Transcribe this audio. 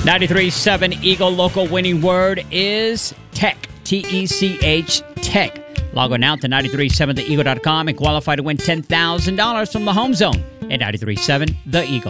93.7 Eagle local winning word is tech. T-E-C-H, tech. Log on now to 93.7theeagle.com and qualify to win $10,000 from the Home Zone at 93.7 The Eagle.